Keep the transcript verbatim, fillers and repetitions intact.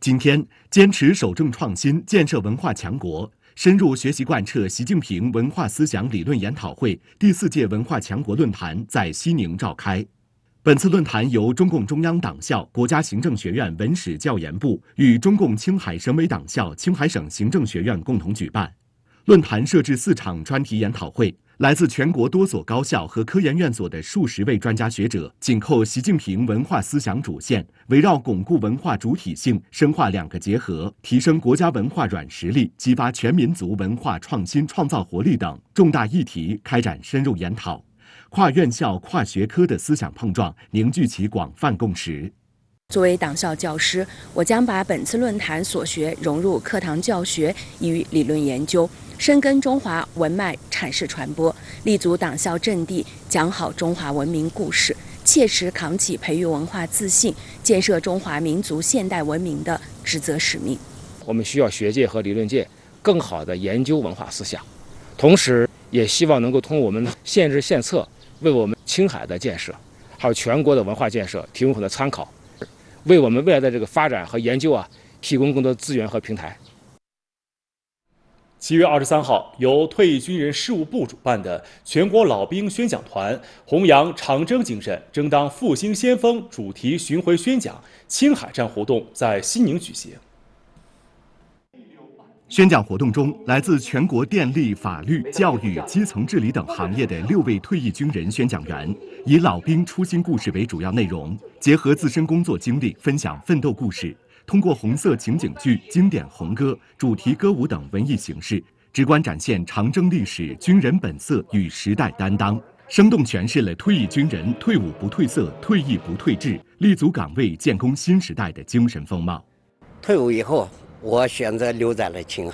今天，坚持守正创新，建设文化强国，深入学习贯彻习近平文化思想理论研讨会第四届文化强国论坛在西宁召开。本次论坛由中共中央党校国家行政学院文史教研部与中共青海省委党校青海省行政学院共同举办。论坛设置四场专题研讨会，来自全国多所高校和科研院所的数十位专家学者，紧扣习近平文化思想主线，围绕巩固文化主体性、深化两个结合、提升国家文化软实力、激发全民族文化创新创造活力等重大议题开展深入研讨，跨院校、跨学科的思想碰撞，凝聚起广泛共识。 作为党校教师，我将把本次论坛所学融入课堂教学与理论研究，深耕中华文脉阐释传播，立足党校阵地，讲好中华文明故事，切实扛起培育文化自信、建设中华民族现代文明的职责使命。 我们需要学界和理论界更好地研究文化思想，同时也希望能够通过我们县志县策，为我们青海的建设，还有全国的文化建设提供很多参考，为我们未来的这个发展和研究啊提供更多资源和平台。 七月二十三号，由退役军人事务部主办的全国老兵宣讲团弘扬长征精神，争当复兴先锋主题巡回宣讲青海站活动在西宁举行。 宣讲活动中，来自全国电力、法律、教育、基层治理等行业的六位退役军人宣讲员，以老兵初心故事为主要内容，结合自身工作经历，分享奋斗故事，通过红色情景剧、经典红歌、主题歌舞等文艺形式，直观展现长征历史、军人本色与时代担当，生动诠释了退役军人退伍不褪色、退役不退志、立足岗位建功新时代的精神风貌。 退伍以后，我选择留在了青海。